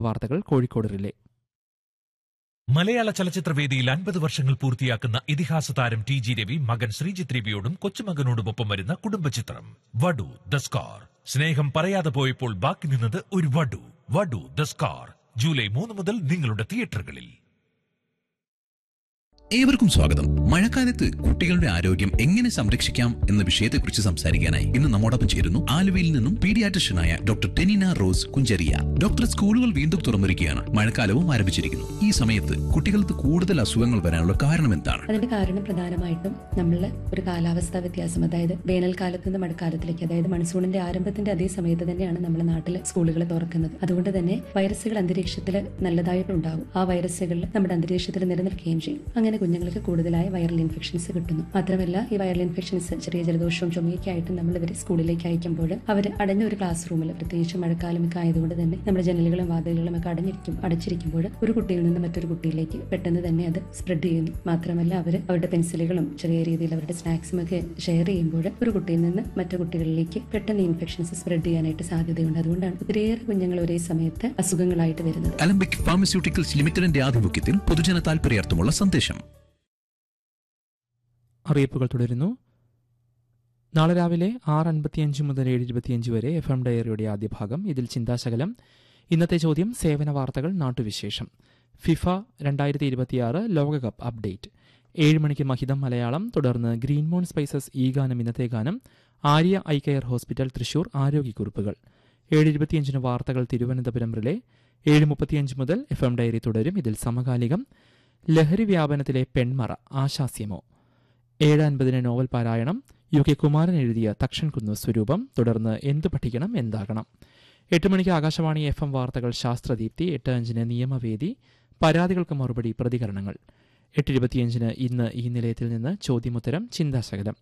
വാർത്തകൾ കോഴിക്കോട് റിലേ. മലയാള ചലച്ചിത്രവേദിയിൽ 50 വർഷങ്ങൾ പൂർത്തിയാക്കുന്ന ഇതിഹാസ താരം ടി ജി രവി മകൻ ശ്രീജിത്ത് രവിയോടും കൊച്ചുമകനോടുമൊപ്പം വരുന്ന കുടുംബചിത്രം വടു ദ സ്കാർ. സ്നേഹം പറയാതെ പോയപ്പോൾ ബാക്കി നിന്നത് ഒരു വടു. വടു ദ സ്കാർ ജൂലൈ 3 മുതൽ നിങ്ങളുടെ തിയേറ്ററുകളിൽ. ഏവർക്കും സ്വാഗതം. മഴക്കാലത്ത് കുട്ടികളുടെ ആരോഗ്യം എങ്ങനെ സംരക്ഷിക്കാം എന്ന വിഷയത്തെക്കുറിച്ച് സംസാരിക്കാനായി ഇന്ന് നമ്മോടൊപ്പം ചേരുന്നു ആലുവയിൽ നിന്നും പീഡിയാട്രിഷ്യനായ doctor Tenina rose Kunjaria. Doctor, സ്കൂളുകൾ വീണ്ടും തുറന്നിരിക്കുകയാണ്, മഴക്കാലവും ആരംഭിച്ചിരിക്കുന്നു. ഈ സമയത്ത് കുട്ടികൾക്ക് കൂടുതൽ അസുഖങ്ങൾ വരാനുള്ള കാരണം എന്താണ്? അതിന്റെ കാരണം പ്രധാനമായിട്ടും നമ്മൾ ഒരു കാലാവസ്ഥാ വ്യത്യാസം, അതായത് വേനൽക്കാലത്ത് നിന്ന് മഴക്കാലത്തിലേക്ക്, അതായത് മൺസൂണിന്റെ ആരംഭത്തിന്റെ അതേ സമയത്ത് തന്നെയാണ് നമ്മുടെ നാട്ടിൽ സ്കൂളുകൾ തുറക്കുന്നത്. അതുകൊണ്ട് തന്നെ വൈറസുകൾ അന്തരീക്ഷത്തിൽ നല്ലതായിട്ട് ഉണ്ടാകും. ആ വൈറസുകൾ നമ്മുടെ അന്തരീക്ഷത്തിൽ നിലനിൽക്കുകയും ചെയ്യും. അങ്ങനെ കുഞ്ഞുങ്ങൾക്ക് കൂടുതലായ വൈറൽ ഇൻഫെക്ഷൻസ് കിട്ടുന്നു. മാത്രമല്ല, ഈ വൈറൽ ഇൻഫെക്ഷൻസ് ചെറിയ ജലദോഷവും ചുമയൊക്കെ ആയിട്ട് നമ്മൾ ഇവരെ സ്കൂളിലേക്ക് അയക്കുമ്പോൾ അവർ അടഞ്ഞ ഒരു ക്ലാസ് റൂമിൽ, പ്രത്യേകിച്ച് മഴക്കാലമൊക്കെ ആയതുകൊണ്ട് തന്നെ നമ്മുടെ ജനലുകളും വാതിലുകളും ഒക്കെ അടച്ചിരിക്കുമ്പോൾ ഒരു കുട്ടിയിൽ നിന്ന് മറ്റൊരു കുട്ടിയിലേക്ക് പെട്ടെന്ന് തന്നെ അത് സ്പ്രെഡ് ചെയ്യുന്നു. മാത്രമല്ല, അവരുടെ പെൻസിലുകളും ചെറിയ രീതിയിൽ അവരുടെ സ്നാക്സും ഒക്കെ ഷെയർ ചെയ്യുമ്പോൾ ഒരു കുട്ടിയിൽ നിന്ന് മറ്റു കുട്ടികളിലേക്ക് പെട്ടെന്ന് ഇൻഫെക്ഷൻസ് സ്പ്രെഡ് ചെയ്യാനായിട്ട് സാധ്യതയുണ്ട്. അതുകൊണ്ടാണ് ഒത്തിരിയേറെ കുഞ്ഞുങ്ങൾ ഒരേ സമയത്ത് അസുഖങ്ങളായിട്ട് വരുന്നത്. അലംബിക് ഫാർമസ്യൂട്ടിക്കൽസ് ലിമിറ്റഡിന്റെ ആഭിമുഖ്യത്തിൽ പൊതുജന താൽപര്യാർത്ഥമുള്ള സന്ദേശം. അറിയിപ്പുകൾ തുടരുന്നു. നാളെ രാവിലെ 6:55 മുതൽ 7:25 വരെ FM ഡയറിയുടെ ആദ്യ ഭാഗം. ഇതിൽ ചിന്താശകലം, ഇന്നത്തെ ചോദ്യം, സേവന വാർത്തകൾ, നാട്ടുവിശേഷം, ഫിഫ 2026 ലോകകപ്പ് അപ്ഡേറ്റ്. 7 മണിക്ക് മഹിതം മലയാളം. തുടർന്ന് ഗ്രീൻമോൺ സ്പൈസസ് ഈ ഗാനം ഇന്നത്തെ ഗാനം, Arya eye care hospital Thrissur ആരോഗ്യക്കുറിപ്പുകൾ. 7:25 വാർത്തകൾ തിരുവനന്തപുരം റിലേ. 7:35 മുതൽ FM ഡയറി തുടരും. ഇതിൽ സമകാലികം, ലഹരി വ്യാപനത്തിലെ പെൺമറ ആശാസ്യമോ. 7:50 നോവൽ പാരായണം, UK കുമാരൻ എഴുതിയ തക്ഷൻ കുന്നു സ്വരൂപം. തുടർന്ന് എന്തു പഠിക്കണം എന്താകണം. 8 മണിക്ക് ആകാശവാണി FM വാർത്തകൾ ശാസ്ത്രദീപ്തി. 8:05 നിയമവേദി, പരാതികൾക്ക് മറുപടി, പ്രതികരണങ്ങൾ. 8:25 ഇന്ന് ഈ നിലയത്തിൽ നിന്ന് ചോദ്യമുത്തരം, ചിന്താശകലം.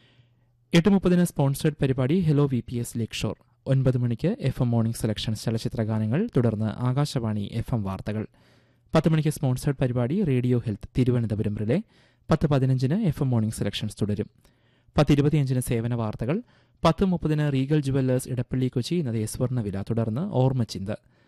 8:30 സ്പോൺസേഡ് പരിപാടി ഹെലോ VPS ലേക്ക് ഷോർ. 9 മണിക്ക് FM മോർണിംഗ് സെലക്ഷൻ ചലച്ചിത്രഗാനങ്ങൾ. തുടർന്ന് ആകാശവാണി FM വാർത്തകൾ. 10 മണിക്ക് സ്പോൺസേഡ് പരിപാടി radio health Thiruvananthapuram relay. 10:15 FM morning selections തുടരും. 10:25 സേവന വാർത്തകൾ. 10:30 റീഗൽ ജുവല്ലേഴ്സ് ഇടപ്പള്ളി കൊച്ചി ഇന്നത്തെ സ്വർണ്ണവില. തുടർന്ന് ഓർമ്മച്ചിന്ത.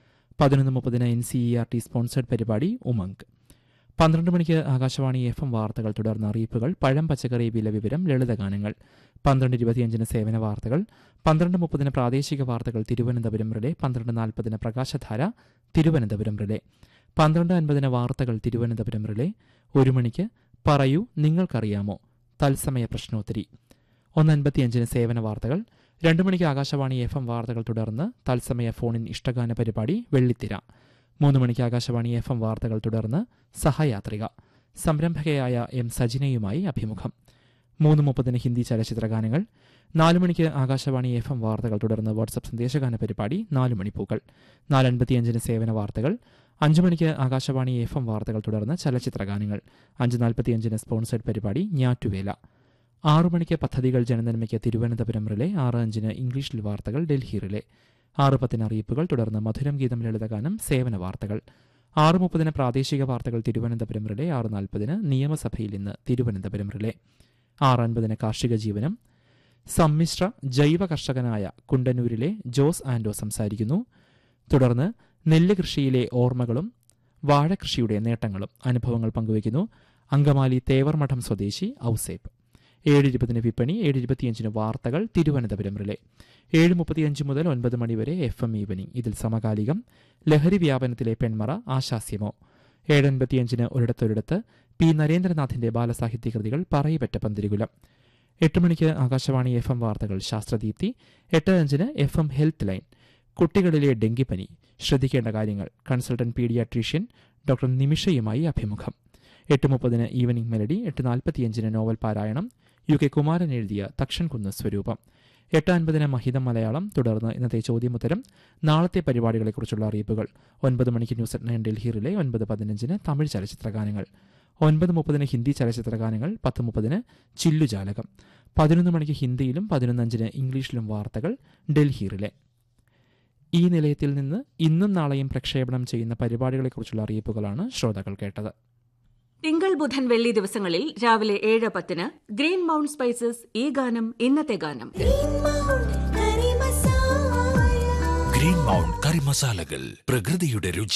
11:30 NCERT സ്പോൺസേഡ് പരിപാടി ഉമങ്ക്. 12 മണിക്ക് ആകാശവാണി FM വാർത്തകൾ. തുടർന്ന് അറിയിപ്പുകൾ, പഴം പച്ചക്കറി വില വിവരം, ലളിതഗാനങ്ങൾ. 12:25 സേവന വാർത്തകൾ. 12:30 പ്രാദേശിക വാർത്തകൾ തിരുവനന്തപുരം റിലേ. 12:40 പ്രകാശധാര തിരുവനന്തപുരം റിലേ. 12:50 വാർത്തകൾ തിരുവനന്തപുരം റിലേ. 1 മണിക്ക് പറയൂ നിങ്ങൾക്കറിയാമോ, തത്സമയ പ്രശ്നോത്തരി. 1:55 സേവന വാർത്തകൾ. 2 മണിക്ക് ആകാശവാണി FM വാർത്തകൾ. തുടർന്ന് തത്സമയ ഫോണിൻ ഇഷ്ടഗാന പരിപാടി വെള്ളിത്തിര. 3 മണിക്ക് ആകാശവാണി FM വാർത്തകൾ. തുടർന്ന് സഹയാത്രിക, സംരംഭകയായ M സജിനയുമായി അഭിമുഖം. 3:30 ഹിന്ദി ചലച്ചിത്രഗാനങ്ങൾ. 4 മണിക്ക് ആകാശവാണി FM വാർത്തകൾ. തുടർന്ന് വാട്സ്ആപ്പ് സന്ദേശഗാന പരിപാടി 4 മണിപ്പൂക്കൾ. 4:55 സേവന വാർത്തകൾ. 5 മണിക്ക് ആകാശവാണി FM വാർത്തകൾ. തുടർന്ന് ചലച്ചിത്രഗാനങ്ങൾ. 5:45 സ്പോൺസേഡ് പരിപാടി ഞാറ്റുവേല. 6 മണിക്ക് പദ്ധതികൾ ജനനന്മയ്ക്ക് തിരുവനന്തപുരം റിലേ. 6:05 ഇംഗ്ലീഷിൽ വാർത്തകൾ ഡൽഹി റിലേ. 6:10 അറിയിപ്പുകൾ. തുടർന്ന് മധുരം ഗീതം ലളിതഗാനം, സേവന വാർത്തകൾ. 6:30 പ്രാദേശിക വാർത്തകൾ തിരുവനന്തപുരം റിലേ. 6:40 നിയമസഭയിൽ ഇന്ന് തിരുവനന്തപുരം റിലേ. 6:50 കാർഷിക ജീവനം. സമ്മിശ്ര ജൈവ കർഷകനായ കുണ്ടന്നൂരിലെ ജോസ് ആൻഡോ സംസാരിക്കുന്നു. തുടർന്ന് നെല്ല് കൃഷിയിലെ ഓർമ്മകളും വാഴകൃഷിയുടെ നേട്ടങ്ങളും അനുഭവങ്ങൾ പങ്കുവയ്ക്കുന്നു അങ്കമാലി തേവർമഠം സ്വദേശി ഔസേപ്പ്. 7:20 വിപണി. 7:25 വാർത്തകൾ തിരുവനന്തപുരം റിലേ. 7:35 മുതൽ 9 മണിവരെ FM ഈവനിംഗ്. ഇതിൽ സമകാലികം, ലഹരി വ്യാപനത്തിലെ പെൺമറ ആശാസ്യമോ. 7:55 ഒരിടത്തൊരിടത്ത് പി നരേന്ദ്രനാഥിന്റെ ബാലസാഹിത്യ കൃതികൾ പറയിപ്പറ്റ പന്തിരുകുലം. 8 മണിക്ക് ആകാശവാണി FM വാർത്തകൾ ശാസ്ത്രദീപ്തി. 8:05 FM ഹെൽത്ത് ലൈൻ, കുട്ടികളിലെ ഡെങ്കിപ്പനി, ശ്രദ്ധിക്കേണ്ട കാര്യങ്ങൾ, കൺസൾട്ടന്റ് പീഡിയാട്രീഷ്യൻ ഡോക്ടർ നിമിഷയുമായി അഭിമുഖം. 8:30 ഈവനിംഗ് മെലഡി. 8:45 നോവൽ പാരായണം, UK കുമാരൻ എഴുതിയ തക്ഷൻ കുന്ന് സ്വരൂപം. 8:50 മഹിതം മലയാളം. തുടർന്ന് ഇന്നത്തെ ചോദ്യമുത്തരം, നാളത്തെ പരിപാടികളെക്കുറിച്ചുള്ള അറിയിപ്പുകൾ. 9 മണിക്ക് news at 9 Delhi relay. 9:15 Tamil ചലച്ചിത്രഗാനങ്ങൾ. 9:30 ഹിന്ദി ചലച്ചിത്രഗാനങ്ങൾ. 10:30 ചില്ലുജാലകം. 11 മണിക്ക് ഹിന്ദിയിലും 11:05 ഇംഗ്ലീഷിലും വാർത്തകൾ ഡൽഹി റിലേ. ഈ നിലയത്തിൽ നിന്ന് ഇന്നും നാളെയും പ്രക്ഷേപണം ചെയ്യുന്ന പരിപാടികളെക്കുറിച്ചുള്ള അറിയിപ്പുകളാണ് ശ്രോതാക്കൾ കേട്ടത്. തിങ്കൾ ബുധൻ വെള്ളി ദിവസങ്ങളിൽ രാവിലെ 7:10 ഗ്രീൻ മൗണ്ട് സ്പൈസസ് ഈ ഗാനം ഇന്നത്തെ ഗാനം. ഗ്രീൻ മൗണ്ട് കറി മസാലകൾ, പ്രകൃതിയുടെ രുചി.